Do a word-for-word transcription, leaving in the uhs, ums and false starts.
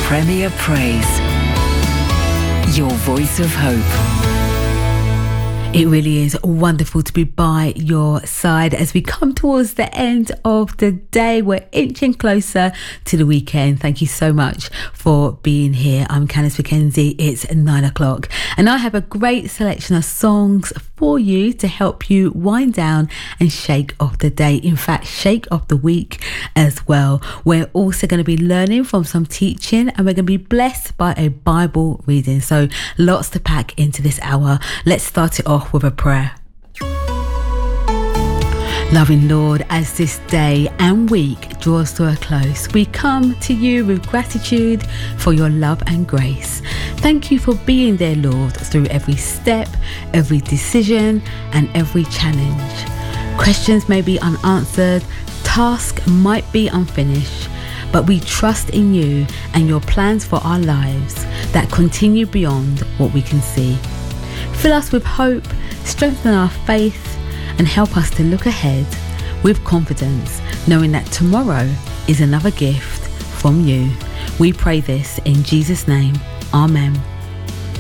Premier Praise, your voice of hope. It really is wonderful to be by your side as we come towards the end of the day. We're inching closer to the weekend. Thank you so much for being here. I'm Candice McKenzie. It's nine o'clock and I have a great selection of songs for you to help you wind down and shake off the day. In fact, shake off the week as well. We're also going to be learning from some teaching and we're going to be blessed by a Bible reading. So lots to pack into this hour. Let's start it off with a prayer. Loving Lord, as this day and week draws to a close, we come to you with gratitude for your love and grace. Thank you for being there, Lord, through every step, every decision and every challenge. Questions may be unanswered, tasks might be unfinished, but we trust in you and your plans for our lives that continue beyond what we can see. Fill us with hope, strengthen our faith, and help us to look ahead with confidence, knowing that tomorrow is another gift from you. We pray this in Jesus' name. Amen.